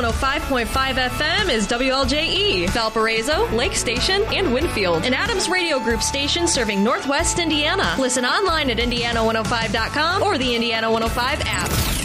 105.5 FM is WLJE, Valparaiso, Lake Station, and Winfield. An Adams Radio Group station serving Northwest Indiana. Listen online at Indiana105.com or the Indiana 105 app.